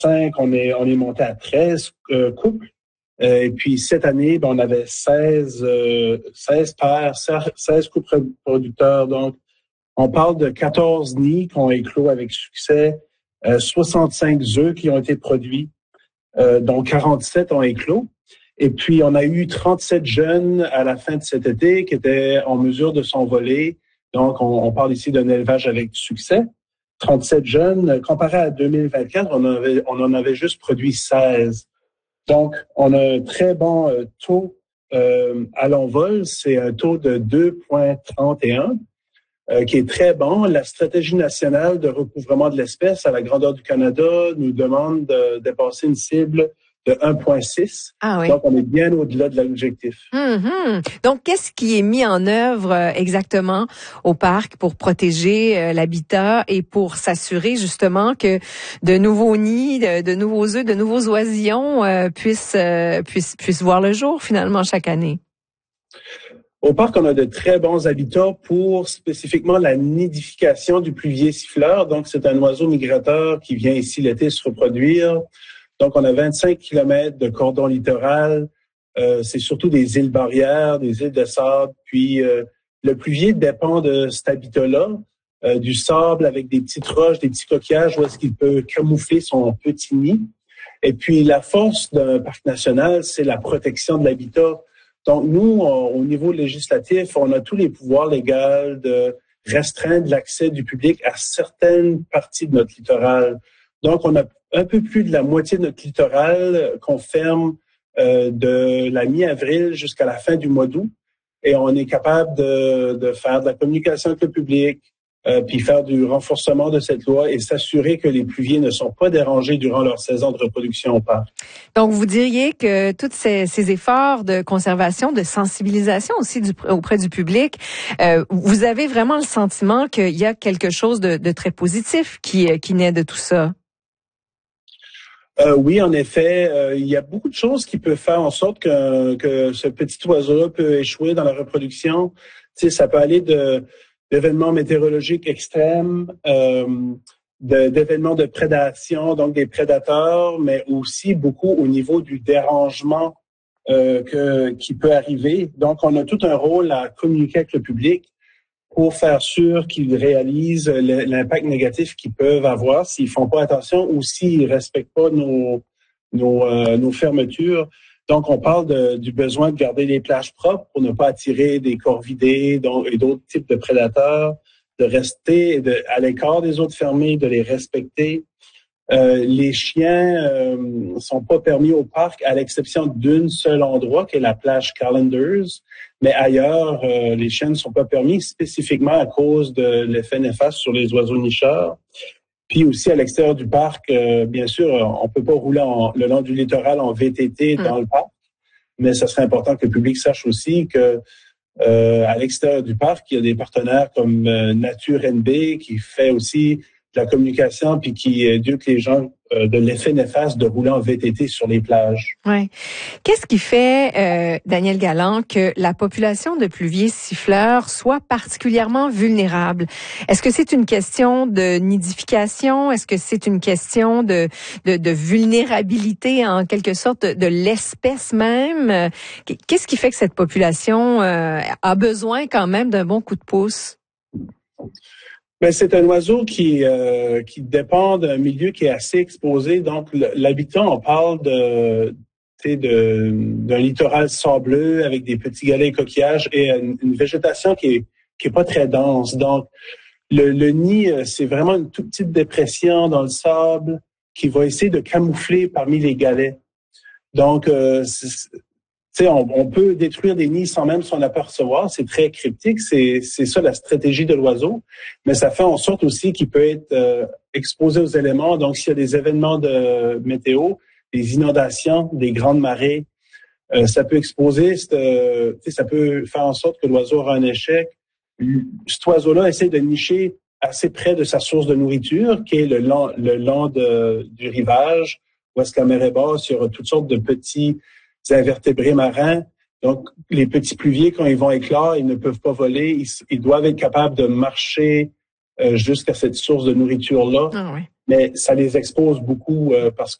on est monté à 13 couples. Et puis cette année, on avait 16 paires, 16 couples producteurs. Donc, on parle de 14 nids qui ont éclos avec succès, 65 œufs qui ont été produits, dont 47 ont éclos. Et puis, on a eu 37 jeunes à la fin de cet été qui étaient en mesure de s'envoler. Donc, on parle ici d'un élevage avec succès. 37 jeunes. Comparé à 2024, on en avait juste produit 16. Donc, on a un très bon taux à l'envol. C'est un taux de 2,31 qui est très bon. La stratégie nationale de recouvrement de l'espèce à la grandeur du Canada nous demande de dépasser une cible de 1,6. Ah oui. Donc, on est bien au-delà de l'objectif. Donc, qu'est-ce qui est mis en œuvre exactement au parc pour protéger l'habitat et pour s'assurer justement que de nouveaux nids, de nouveaux œufs, de nouveaux oisillons puissent voir le jour finalement chaque année? Au parc, on a de très bons habitats pour spécifiquement la nidification du pluvier siffleur. Donc, c'est un oiseau migrateur qui vient ici l'été se reproduire. Donc, on a 25 kilomètres de cordon littoral. C'est surtout des îles barrières, des îles de sable. Puis, le pluvier dépend de cet habitat-là, du sable avec des petites roches, des petits coquillages, où est-ce qu'il peut camoufler son petit nid. Et puis, la force d'un parc national, c'est la protection de l'habitat. Donc, nous, au niveau législatif, on a tous les pouvoirs légaux de restreindre l'accès du public à certaines parties de notre littoral. Donc, on a un peu plus de la moitié de notre littoral qu'on ferme de la mi-avril jusqu'à la fin du mois d'août. Et on est capable de faire de la communication avec le public, puis faire du renforcement de cette loi et s'assurer que les pluviers ne sont pas dérangés durant leur saison de reproduction au parc. Donc, vous diriez que tous ces efforts de conservation, de sensibilisation aussi auprès du public, vous avez vraiment le sentiment qu'il y a quelque chose de très positif qui naît de tout ça? Oui, en effet, il y a beaucoup de choses qui peuvent faire en sorte que ce petit oiseau-là peut échouer dans la reproduction. Tu sais, ça peut aller d'événements météorologiques extrêmes, d'événements de prédation, donc des prédateurs, mais aussi beaucoup au niveau du dérangement qui peut arriver. Donc, on a tout un rôle à communiquer avec le public pour faire sûr qu'ils réalisent l'impact négatif qu'ils peuvent avoir s'ils font pas attention ou s'ils respectent pas nos fermetures. Donc, on parle du besoin de garder les plages propres pour ne pas attirer des corvidés et d'autres types de prédateurs, de rester à l'écart des autres fermés, de les respecter. Les chiens sont pas permis au parc à l'exception d'un seul endroit qui est la plage Calendars, mais ailleurs les chiens ne sont pas permis spécifiquement à cause de l'effet néfaste sur les oiseaux nicheurs. Puis aussi à l'extérieur du parc, bien sûr, on peut pas rouler le long du littoral en VTT dans le parc, mais ça serait important que le public sache aussi que à l'extérieur du parc, il y a des partenaires comme Nature NB qui fait aussi de la communication puis qui éduque les gens de l'effet néfaste de rouler en VTT sur les plages. Ouais. Qu'est-ce qui fait, Daniel Galland, que la population de pluviers siffleurs soit particulièrement vulnérable? Est-ce que c'est une question de nidification? Est-ce que c'est une question de vulnérabilité, en quelque sorte, de l'espèce même? Qu'est-ce qui fait que cette population a besoin quand même d'un bon coup de pouce? Ben, c'est un oiseau qui dépend d'un milieu qui est assez exposé. Donc, l'habitat, on parle d'un littoral sableux avec des petits galets et coquillages et une végétation qui est pas très dense. Donc, le nid, c'est vraiment une toute petite dépression dans le sable qui va essayer de camoufler parmi les galets. Donc, on peut détruire des nids sans même s'en apercevoir. C'est très cryptique. C'est ça la stratégie de l'oiseau. Mais ça fait en sorte aussi qu'il peut être exposé aux éléments. Donc, s'il y a des événements de météo, des inondations, des grandes marées, ça peut exposer, ça peut faire en sorte que l'oiseau aura un échec. Cet oiseau-là essaie de nicher assez près de sa source de nourriture, qui est le long du rivage, où est-ce que la mer est basse, il y aura toutes sortes de petits invertébrés marins. Donc, les petits pluviers, quand ils vont éclore, ils ne peuvent pas voler. Ils doivent être capables de marcher jusqu'à cette source de nourriture-là. Ah oui. mais ça les expose beaucoup parce